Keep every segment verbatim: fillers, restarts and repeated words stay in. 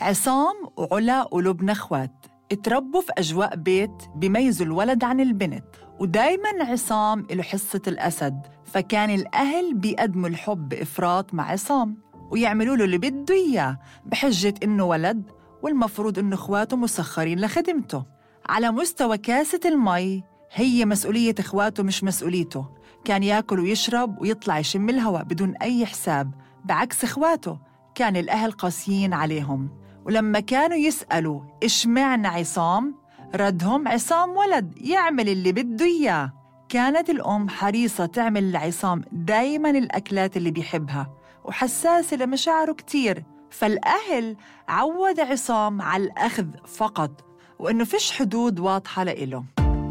عصام وعلا ولبنى اخوات اتربوا في أجواء بيت بيميزوا الولد عن البنت، ودايماً عصام له حصة الأسد، فكان الأهل بيقدموا الحب بإفراط مع عصام ويعملوا له اللي بده إياه بحجة إنه ولد والمفروض إنه إخواته مسخرين لخدمته. على مستوى كاسة المي هي مسؤولية إخواته مش مسؤوليته، كان ياكل ويشرب ويطلع يشم الهواء بدون أي حساب، بعكس إخواته كان الأهل قاسيين عليهم. ولما كانوا يسألوا إيش معنى عصام، ردهم عصام ولد يعمل اللي بده إياه. كانت الأم حريصة تعمل لعصام دايماً الأكلات اللي بيحبها وحساسة لمشاعره كتير، فالأهل عود عصام على الأخذ فقط وإنه فيش حدود واضحة لإله.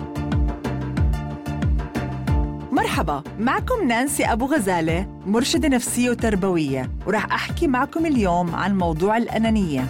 مرحبا، معكم نانسي أبو غزالة، مرشدة نفسية وتربوية، ورح أحكي معكم اليوم عن موضوع الأنانية.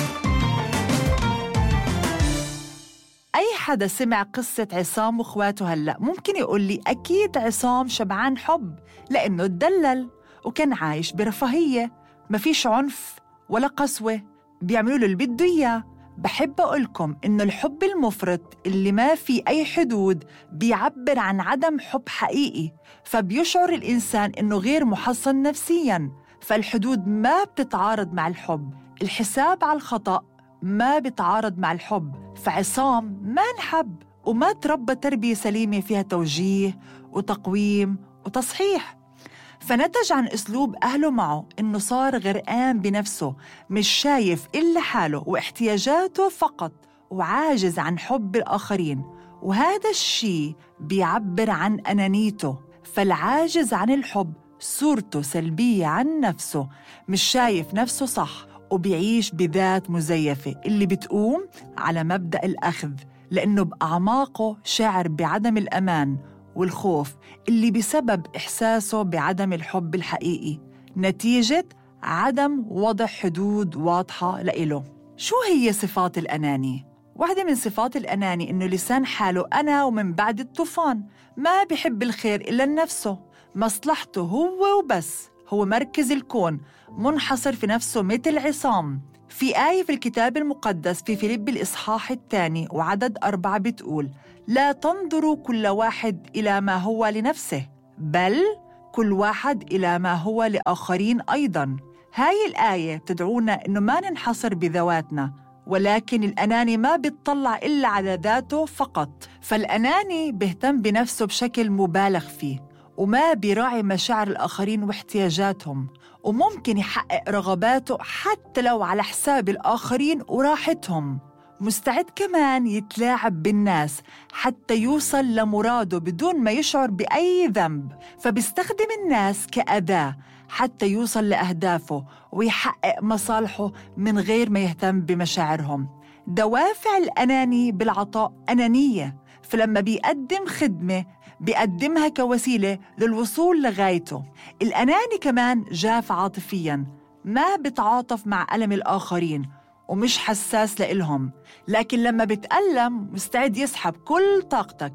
أي حدا سمع قصة عصام وإخواته هلأ ممكن يقول لي أكيد عصام شبعان حب لأنه اتدلل وكان عايش برفاهية، ما فيش عنف ولا قسوة، بيعملوا له اللي بده إياه. بحب أقولكم إنه الحب المفرط اللي ما في أي حدود بيعبر عن عدم حب حقيقي، فبيشعر الإنسان إنه غير محصن نفسياً. فالحدود ما بتتعارض مع الحب، الحساب على الخطأ ما بيتعارض مع الحب. فعصام ما انحب وما تربى تربية سليمة فيها توجيه وتقويم وتصحيح، فنتج عن أسلوب أهله معه إنه صار غرقان بنفسه، مش شايف إلا حاله واحتياجاته فقط، وعاجز عن حب الآخرين، وهذا الشيء بيعبر عن أنانيته. فالعاجز عن الحب صورته سلبية عن نفسه، مش شايف نفسه صح، وبيعيش بذات مزيفة اللي بتقوم على مبدأ الأخذ، لأنه بأعماقه شاعر بعدم الأمان والخوف اللي بسبب إحساسه بعدم الحب الحقيقي، نتيجة عدم وضع حدود واضحة لإله. شو هي صفات الأناني؟ واحدة من صفات الأناني إنه لسان حاله أنا ومن بعد الطوفان، ما بيحب الخير إلا لنفسه، مصلحته هو وبس، هو مركز الكون، منحصر في نفسه مثل عصام. في آية في الكتاب المقدس في فيليب الإصحاح الثاني وعدد أربعة بتقول: لا تنظروا كل واحد إلى ما هو لنفسه، بل كل واحد إلى ما هو لآخرين أيضاً. هاي الآية بتدعونا إنه ما ننحصر بذواتنا، ولكن الأناني ما بيطلع إلا على ذاته فقط. فالأناني بيهتم بنفسه بشكل مبالغ فيه، وما بيراعي مشاعر الآخرين واحتياجاتهم، وممكن يحقق رغباته حتى لو على حساب الآخرين وراحتهم. مستعد كمان يتلاعب بالناس حتى يوصل لمراده بدون ما يشعر بأي ذنب، فبيستخدم الناس كأداة حتى يوصل لأهدافه ويحقق مصالحه من غير ما يهتم بمشاعرهم. دوافع الأناني بالعطاء أنانية، فلما بيقدم خدمة بيقدمها كوسيلة للوصول لغايته. الأناني كمان جاف عاطفياً، ما بتعاطف مع ألم الآخرين ومش حساس لإلهم، لكن لما بتألم مستعد يسحب كل طاقتك،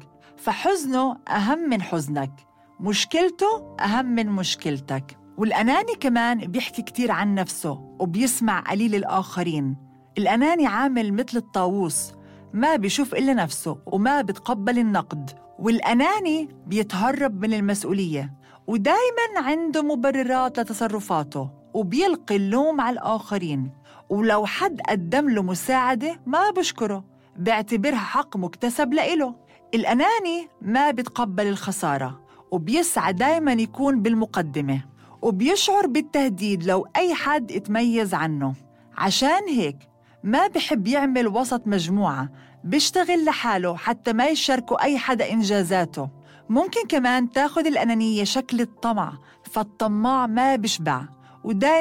فحزنه أهم من حزنك، مشكلته أهم من مشكلتك. والأناني كمان بيحكي كتير عن نفسه وبيسمع قليل الآخرين. الأناني عامل مثل الطاووس، ما بيشوف إلا نفسه وما بتقبل النقد. والأناني بيتهرب من المسؤولية ودايماً عنده مبررات لتصرفاته، وبيلقي اللوم على الآخرين، ولو حد قدم له مساعدة ما بشكره، بيعتبرها حق مكتسب لإله. الأناني ما بيتقبل الخسارة وبيسعى دايماً يكون بالمقدمة، وبيشعر بالتهديد لو أي حد اتميز عنه. عشان هيك ما بيحب يعمل وسط مجموعة، بيشتغل لحاله حتى ما يشاركوا أي حدا إنجازاته. ممكن كمان تاخد الأنانية شكل الطمع، فالطماع ما بيشبع ودايماً